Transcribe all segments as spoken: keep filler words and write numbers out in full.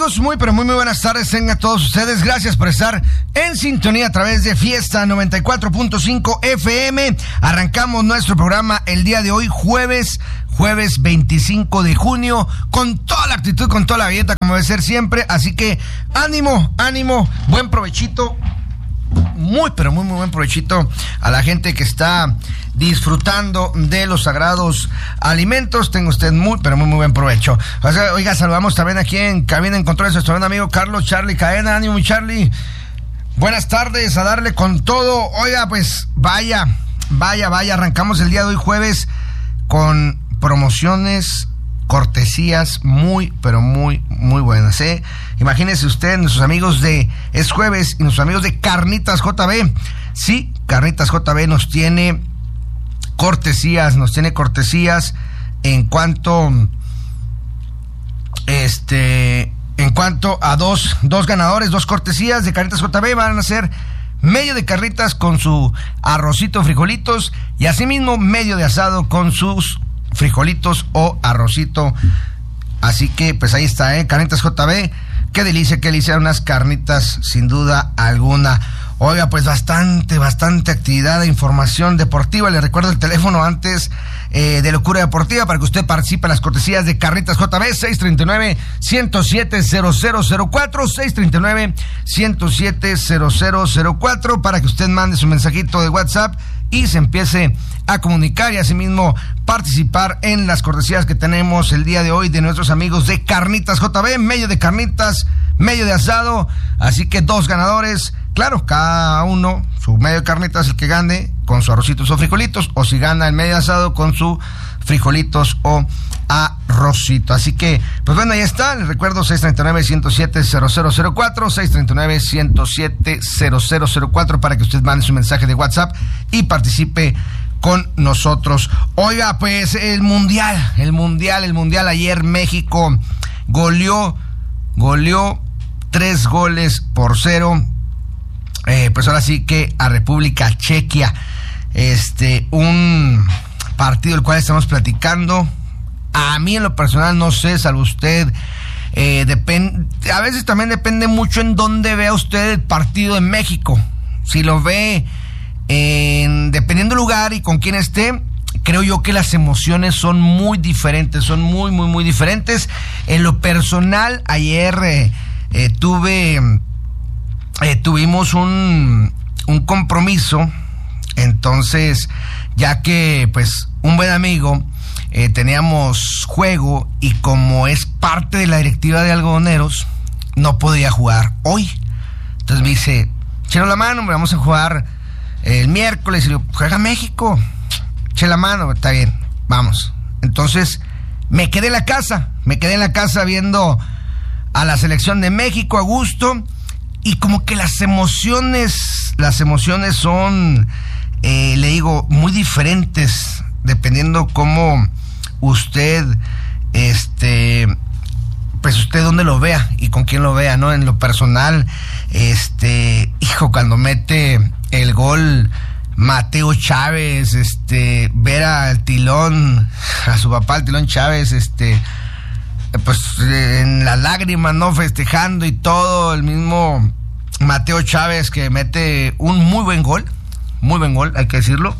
amigos? Muy, pero muy, muy buenas tardes. Tengan todos ustedes. Gracias por estar en sintonía a través de Fiesta noventa y cuatro punto cinco F M. Arrancamos nuestro programa el día de hoy, jueves, jueves veinticinco de junio, con toda la actitud, con toda la belleza, como debe ser siempre. Así que ánimo, ánimo, buen provechito. Muy, pero muy, muy buen provechito a la gente que está disfrutando de los sagrados alimentos. Tenga usted muy, pero muy, muy buen provecho. O sea, oiga, saludamos también aquí en cabina en controles a nuestro buen amigo Carlos Charlie Caena. Ánimo, mi Charlie. Buenas tardes, a darle con todo. Oiga, pues vaya, vaya, vaya. Arrancamos el día de hoy, jueves, con promociones, cortesías muy, pero muy, muy buenas, ¿eh? Imagínese usted, nuestros amigos de Es Jueves y nuestros amigos de Carnitas J B. Sí, Carnitas J B nos tiene cortesías, nos tiene cortesías en cuanto, este, en cuanto a dos, dos ganadores, dos cortesías de Carnitas J B. Van a ser medio de carnitas con su arrocito, frijolitos, y asimismo medio de asado con sus frijolitos o arrocito. Así que pues ahí está, eh, Carnitas J B. Qué delicia, qué delicia, unas carnitas sin duda alguna. Oiga, pues bastante, bastante actividad e información deportiva. Le recuerdo el teléfono antes eh, de Locura Deportiva para que usted participe en las cortesías de Carnitas J B, seis tres nueve, uno cero siete, cero cero cero cuatro, seis tres nueve, uno cero siete, cero cero cero cuatro, para que usted mande su mensajito de WhatsApp y se empiece a comunicar y asimismo participar en las cortesías que tenemos el día de hoy de nuestros amigos de Carnitas J B, medio de carnitas, medio de asado. Así que dos ganadores, claro, cada uno su medio de carnitas, el que gane con su arrocitos o frijolitos, o si gana el medio de asado con su frijolitos o arrocito. Así que, pues bueno, ahí está. Les recuerdo, seis tres nueve, uno cero siete, cero cero cero cuatro, seis tres nueve, uno cero siete, cero cero cero cuatro, para que usted mande su mensaje de WhatsApp y participe con nosotros. Oiga, pues el mundial, el mundial, el mundial. Ayer México goleó, goleó tres goles por cero. Eh, pues ahora sí que a República Chequia. Este, un partido el cual estamos platicando. A mí en lo personal, no sé, salvo usted, eh, depende, a veces también depende mucho en dónde vea usted el partido en México. Si lo ve en, dependiendo del lugar y con quién esté, creo yo que las emociones son muy diferentes, son muy, muy, muy diferentes. En lo personal, ayer eh, eh, tuve, eh, tuvimos un, un compromiso, entonces, ya que, pues, un buen amigo, Eh, teníamos juego y como es parte de la directiva de Algodoneros, no podía jugar hoy. Entonces me dice, echen la mano, hombre, vamos a jugar el miércoles. Y le digo, juega México, echen la mano, está bien, vamos. Entonces me quedé en la casa, me quedé en la casa viendo a la selección de México a gusto, y como que las emociones, las emociones son, eh, le digo, muy diferentes, dependiendo cómo usted, este, pues usted dónde lo vea y con quién lo vea, ¿no? En lo personal, este, hijo, cuando mete el gol Mateo Chávez, este, ver al Tilón, a su papá, el Tilón Chávez, este, pues en las lágrimas, ¿no? Festejando y todo, el mismo Mateo Chávez que mete un muy buen gol, muy buen gol, hay que decirlo.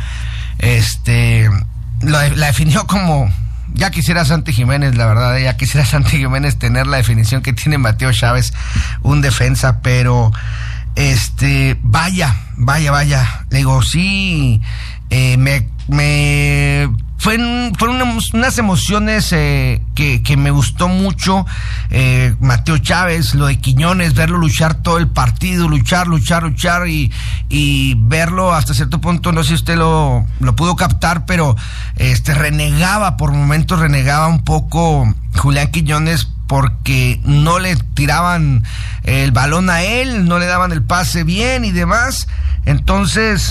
Este, la, la definió como, ya quisiera Santi Jiménez, la verdad, ya quisiera Santi Jiménez tener la definición que tiene Mateo Chávez, un defensa, pero, este, vaya, vaya, vaya, le digo, sí, eh, me, me, fueron, fueron unas, unas emociones eh, que, que me gustó mucho. eh, Mateo Chávez, lo de Quiñones, verlo luchar todo el partido, luchar, luchar, luchar y, y verlo hasta cierto punto, no sé si usted lo, lo pudo captar, pero este renegaba, por momentos renegaba un poco Julián Quiñones, porque no le tiraban el balón a él, no le daban el pase bien y demás. Entonces,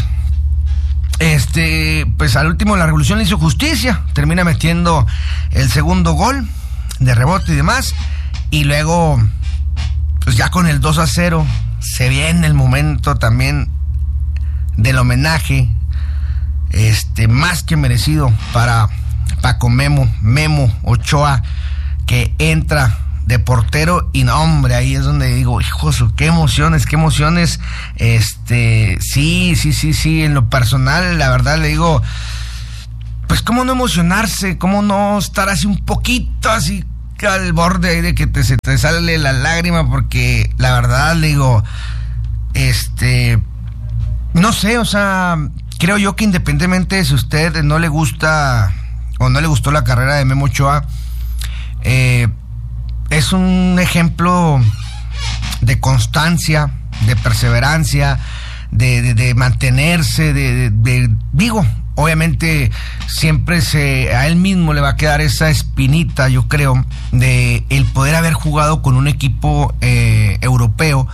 este, pues al último la Revolución le hizo justicia, termina metiendo el segundo gol de rebote y demás, y luego, pues ya con el dos a cero, se viene el momento también del homenaje, este, más que merecido para Paco Memo, Memo Ochoa, que entra de portero, y no, hombre, ahí es donde digo, hijos, qué emociones, qué emociones. Este, sí, sí, sí, sí, en lo personal, la verdad le digo, pues cómo no emocionarse, cómo no estar así un poquito así al borde ahí de que te, se te sale la lágrima, porque la verdad le digo, este, no sé, o sea, creo yo que independientemente de si a usted no le gusta o no le gustó la carrera de Memo Ochoa, eh, es un ejemplo de constancia, de perseverancia, de, de, de mantenerse, de, de, de, digo, obviamente siempre se a él mismo le va a quedar esa espinita, yo creo, de el poder haber jugado con un equipo eh, europeo,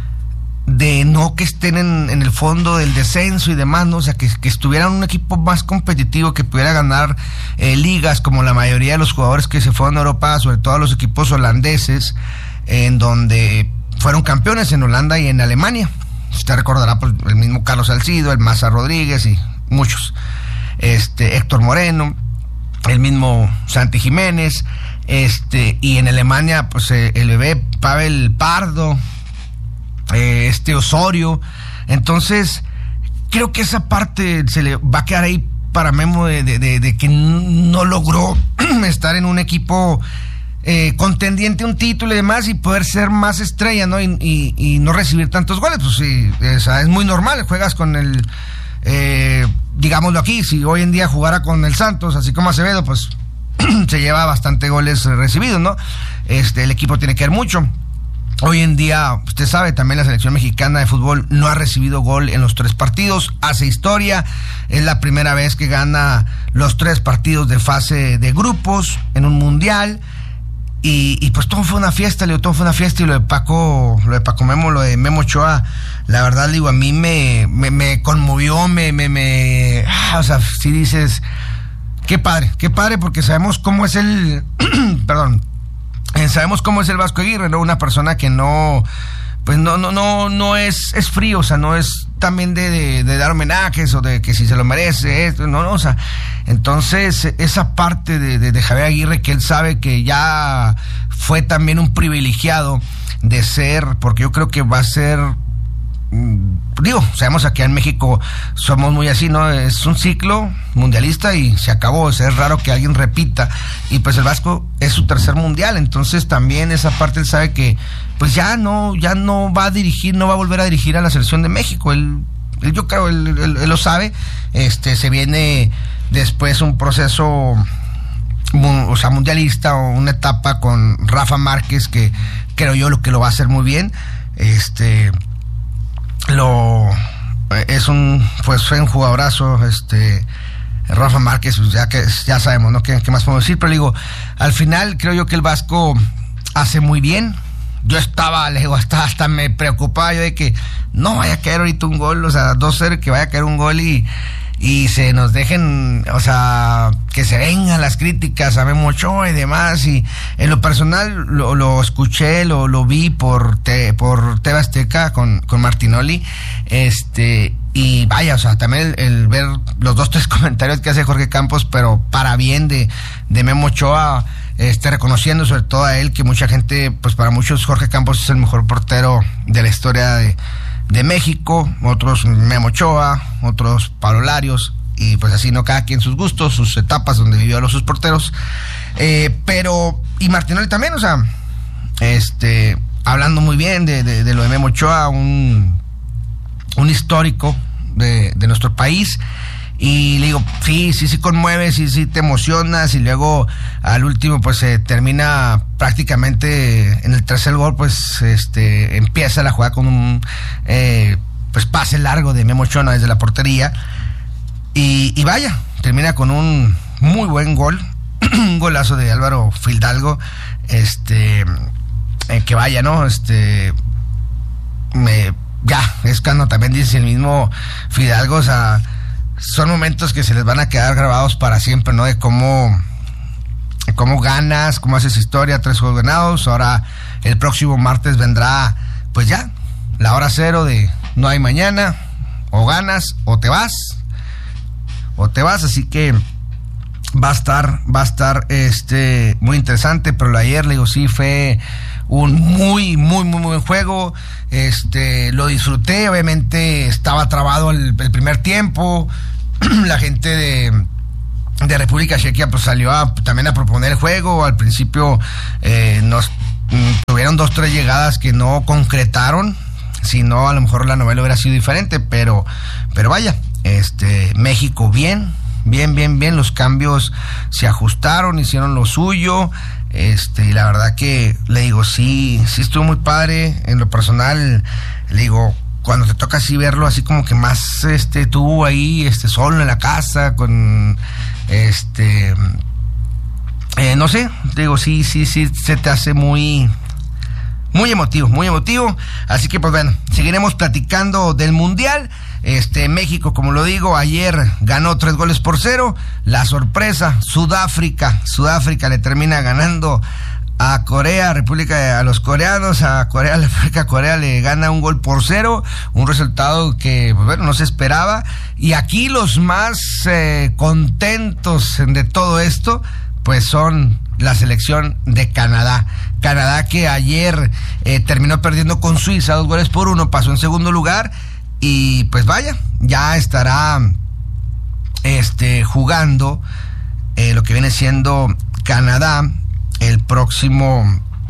de no que estén en, en el fondo del descenso y demás, ¿no? O sea, que, que estuvieran un equipo más competitivo, que pudiera ganar eh, ligas, como la mayoría de los jugadores que se fueron a Europa, sobre todo los equipos holandeses, en donde fueron campeones en Holanda y en Alemania. Usted recordará, pues, el mismo Carlos Salcido, el Maza Rodríguez y muchos, este Héctor Moreno, el mismo Santi Jiménez, este y en Alemania, pues eh, el bebé Pavel Pardo, eh, este Osorio. Entonces creo que esa parte se le va a quedar ahí para Memo, de, de, de, de que no logró estar en un equipo eh, contendiente a un título y demás, y poder ser más estrella, ¿no? Y, y, y no recibir tantos goles. Pues sí, es, es muy normal, juegas con el Eh, digámoslo aquí, si hoy en día jugara con el Santos, así como Acevedo, pues se lleva bastante goles recibidos, ¿no? Este, el equipo tiene que ver mucho. Hoy en día, usted sabe, también la selección mexicana de fútbol no ha recibido gol en los tres partidos, hace historia, es la primera vez que gana los tres partidos de fase de grupos en un mundial. Y, y pues todo fue una fiesta, Leo, todo fue una fiesta. Y lo de Paco, lo de Paco Memo, lo de Memo Ochoa, la verdad, digo, a mí me, me, me conmovió, me, me, me, ah, o sea, si dices, qué padre, qué padre, porque sabemos cómo es el, perdón, eh, sabemos cómo es el Vasco Aguirre, ¿no? Una persona que no, pues no, no, no, no es, es frío, o sea, no es también de, de, de dar homenajes o de que si se lo merece, esto, no, no, o sea, entonces esa parte de, de, de Javier Aguirre, que él sabe que ya fue también un privilegiado de ser, porque yo creo que va a ser, digo, sabemos aquí en México somos muy así, ¿no? Es un ciclo mundialista y se acabó, o sea, es raro que alguien repita, y pues el Vasco es su tercer mundial, entonces también esa parte él sabe que pues ya no, ya no va a dirigir, no va a volver a dirigir a la selección de México. Él, él yo creo, él, él, él lo sabe. Este, se viene después un proceso, o sea, mundialista, o una etapa con Rafa Márquez, que creo yo lo que lo va a hacer muy bien. Este, lo, es un, pues fue un jugadorazo, este, Rafa Márquez, pues ya que ya sabemos, ¿no? ¿Qué, qué más podemos decir? Pero digo, al final creo yo que el Vasco hace muy bien. Yo estaba, le digo, hasta, hasta me preocupaba yo de que no vaya a caer ahorita un gol, o sea, dos cero, que vaya a caer un gol y, y se nos dejen, o sea, que se vengan las críticas a Memo Ochoa y demás. Y en lo personal lo, lo escuché, lo, lo vi por te, por T V Azteca con, con Martinoli, este, y vaya, o sea, también el, el ver los dos, tres comentarios que hace Jorge Campos, pero para bien de, de Memo Ochoa, este, reconociendo sobre todo a él, que mucha gente, pues para muchos Jorge Campos es el mejor portero de la historia de, de México, otros Memo Ochoa, otros Pablo Larios, y pues así, ¿no? Cada quien sus gustos, sus etapas donde vivió a los sus porteros, eh, pero, y Martinoli también, o sea, este, hablando muy bien de, de, de lo de Memo Ochoa, un, un histórico de, de nuestro país. Y le digo, sí, sí, sí conmueve, sí, sí te emocionas, y luego al último pues se eh, termina prácticamente en el tercer gol, pues este empieza la jugada con un eh, pues pase largo de Memo Ochoa desde la portería, y, y vaya, termina con un muy buen gol, un golazo de Álvaro Fidalgo, este eh, que vaya, ¿no? Este me, ya, es cuando también dice el mismo Fidalgo, o sea, son momentos que se les van a quedar grabados para siempre, ¿no? De cómo, cómo ganas, cómo haces historia, tres juegos ganados. Ahora el próximo martes vendrá, pues ya, la hora cero de no hay mañana, o ganas o te vas, o te vas, así que va a estar, va a estar este muy interesante, pero ayer le digo, sí fue un muy, muy, muy buen juego. Este, lo disfruté, obviamente estaba trabado el, el primer tiempo. La gente de, de República Checa pues salió a, también a proponer el juego. Al principio eh, nos mm, tuvieron dos, tres llegadas que no concretaron. Si no, a lo mejor la novela hubiera sido diferente, pero, pero vaya, este, México bien, bien, bien, bien, los cambios se ajustaron, hicieron lo suyo, este, y la verdad que, le digo, sí, sí estuvo muy padre, en lo personal, le digo, cuando te toca así verlo, así como que más, este, tú ahí, este, solo en la casa, con, este, eh, no sé, te digo, sí, sí, sí, se te hace muy... Muy emotivo, muy emotivo. Así que pues bueno, seguiremos platicando del Mundial. Este, México, como lo digo, ayer ganó tres goles por cero. La sorpresa, Sudáfrica. Sudáfrica le termina ganando a Corea, República, a los coreanos, a Corea, la República Corea le gana un gol por cero. Un resultado que, pues bueno, no se esperaba. Y aquí los más eh, contentos de todo esto, pues son la selección de Canadá. Canadá que ayer eh, terminó perdiendo con Suiza dos goles por uno, pasó en segundo lugar y pues vaya, ya estará este, jugando eh, lo que viene siendo Canadá el próximo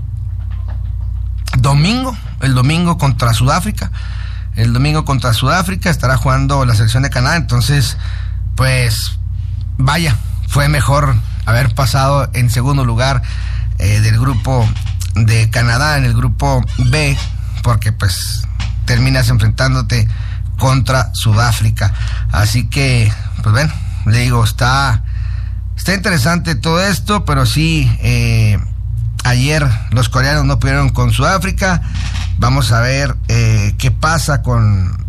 domingo, el domingo contra Sudáfrica. El domingo contra Sudáfrica estará jugando la selección de Canadá, entonces pues vaya, fue mejor haber pasado en segundo lugar eh, del grupo de Canadá, en el grupo B, porque pues terminas enfrentándote contra Sudáfrica. Así que, pues bueno, le digo, está, está interesante todo esto, pero sí, eh, ayer los coreanos no pudieron con Sudáfrica. Vamos a ver eh, qué pasa con,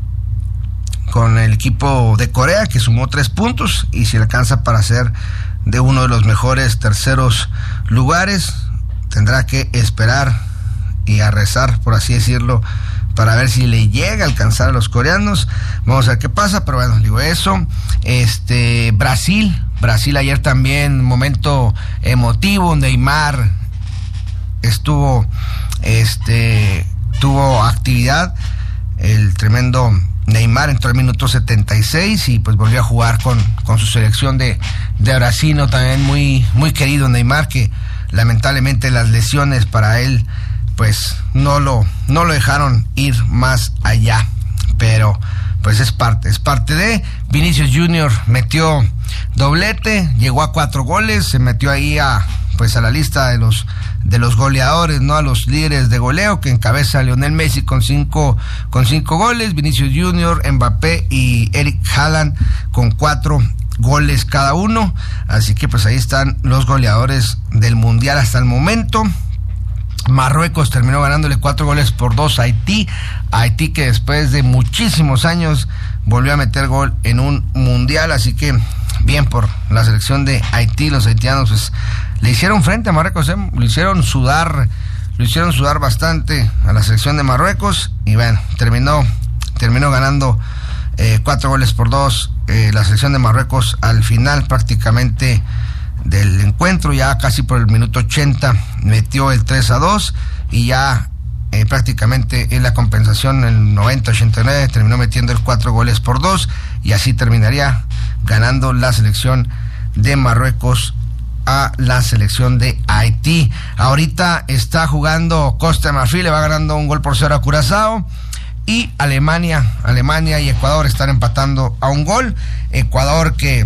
con el equipo de Corea, que sumó tres puntos y si alcanza para ser de uno de los mejores terceros lugares. Tendrá que esperar y a rezar, por así decirlo, para ver si le llega a alcanzar a los coreanos. Vamos a ver qué pasa, pero bueno, digo eso. Este, Brasil, Brasil ayer también, momento emotivo. Neymar estuvo, este, tuvo actividad. El tremendo Neymar entró al minuto setenta y seis y pues volvió a jugar con, con su selección de, de Brasil, ¿no? También muy, muy querido Neymar, que lamentablemente las lesiones para él pues no lo, no lo dejaron ir más allá, pero pues es parte, es parte de. Vinicius Junior metió doblete, llegó a cuatro goles, se metió ahí a pues a la lista de los de los goleadores, no a los líderes de goleo, que encabeza Lionel Messi con cinco con cinco goles, Vinicius Junior, Mbappé y Eric Haaland con cuatro goles cada uno. Así que pues ahí están los goleadores del Mundial hasta el momento. Marruecos terminó ganándole cuatro goles por dos a Haití. Haití que después de muchísimos años volvió a meter gol en un Mundial, así que bien por la selección de Haití. Los haitianos pues le hicieron frente a Marruecos, ¿eh? Lo hicieron sudar, lo hicieron sudar bastante a la selección de Marruecos y bueno, terminó, terminó ganando eh, cuatro goles por dos eh, la selección de Marruecos al final prácticamente del encuentro, ya casi por el minuto ochenta metió el tres a dos y ya eh, prácticamente en la compensación el noventa ochenta y nueve terminó metiendo el cuatro goles por dos y así terminaría ganando la selección de Marruecos a la selección de Haití. Ahorita está jugando Costa de Marfil, le va ganando un gol por cero a Curazao. Y Alemania, Alemania y Ecuador están empatando a un gol. Ecuador que,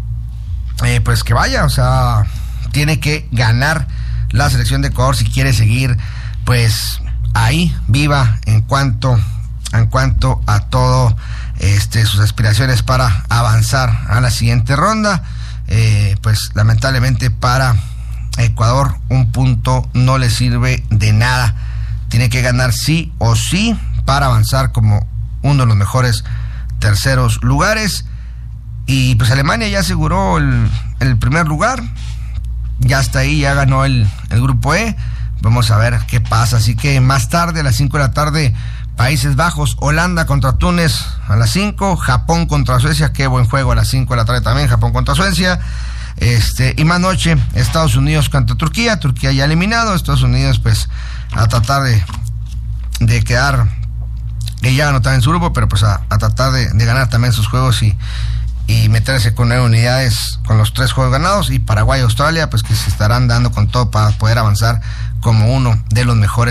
eh, pues que vaya, o sea, tiene que ganar la selección de Ecuador si quiere seguir, pues ahí viva en cuanto, en cuanto a todo, este, sus aspiraciones para avanzar a la siguiente ronda. Eh, pues lamentablemente para Ecuador un punto no le sirve de nada. Tiene que ganar sí o sí para avanzar como uno de los mejores terceros lugares. Y pues Alemania ya aseguró el, el primer lugar, ya está ahí, ya ganó el, el grupo E. Vamos a ver qué pasa. Así que más tarde, a las cinco de la tarde, Países Bajos, Holanda contra Túnez a las cinco, Japón contra Suecia, qué buen juego a las cinco de la tarde también, Japón contra Suecia. Este, y más noche, Estados Unidos contra Turquía. Turquía ya eliminado, Estados Unidos pues a tratar de, de quedar, que ya no está en su grupo, pero pues a, a tratar de, de ganar también sus juegos y, y meterse con nueve unidades con los tres juegos ganados. Y Paraguay y Australia pues que se estarán dando con todo para poder avanzar como uno de los mejores